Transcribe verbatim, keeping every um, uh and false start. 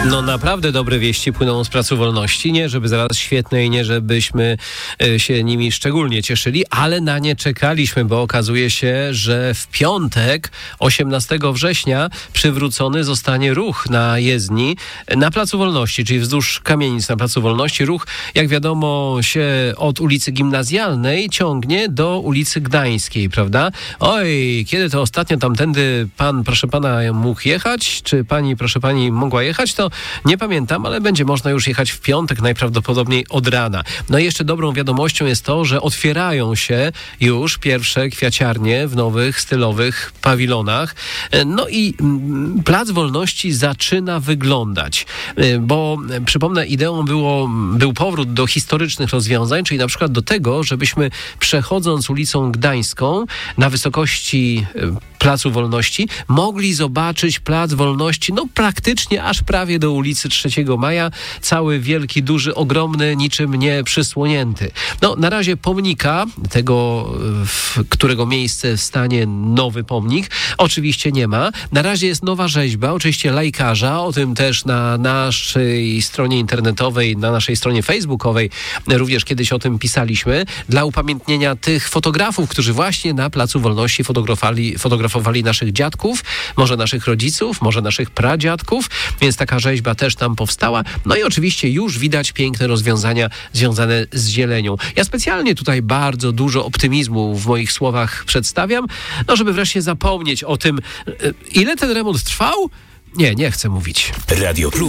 No naprawdę dobre wieści płyną z Placu Wolności. Nie, żeby zaraz świetne i nie, żebyśmy y, się nimi szczególnie cieszyli, ale na nie czekaliśmy, bo okazuje się, że w piątek, osiemnastego września, przywrócony zostanie ruch na jezdni na Placu Wolności, czyli wzdłuż kamienic na Placu Wolności. Ruch, jak wiadomo, się od ulicy Gimnazjalnej ciągnie do ulicy Gdańskiej, prawda? Oj, kiedy to ostatnio tamtędy pan, proszę pana, mógł jechać? Czy pani, proszę pani, mogła jechać? To nie pamiętam, ale będzie można już jechać w piątek, najprawdopodobniej od rana. No i jeszcze dobrą wiadomością jest to, że otwierają się już pierwsze kwiaciarnie w nowych, stylowych pawilonach. No i Plac Wolności zaczyna wyglądać, bo przypomnę, ideą było, był powrót do historycznych rozwiązań, czyli na przykład do tego, żebyśmy przechodząc ulicą Gdańską na wysokości Placu Wolności mogli zobaczyć Plac Wolności, no praktycznie aż prawie do ulicy trzeciego Maja, cały wielki, duży, ogromny, niczym nie przysłonięty. No na razie pomnika, tego, w którego miejsce stanie nowy pomnik, oczywiście nie ma. Na razie jest nowa rzeźba, oczywiście lajkarza, o tym też na naszej stronie internetowej, na naszej stronie facebookowej również kiedyś o tym pisaliśmy, dla upamiętnienia tych fotografów, którzy właśnie na Placu Wolności fotografowali, fotografowali naszych dziadków, może naszych rodziców, może naszych pradziadków, więc taka rzeźba też tam powstała. No i oczywiście już widać piękne rozwiązania związane z zielenią. Ja specjalnie tutaj bardzo dużo optymizmu w moich słowach przedstawiam, no żeby wreszcie zapomnieć o tym, ile ten remont trwał? Nie, nie chcę mówić. Radio Plus.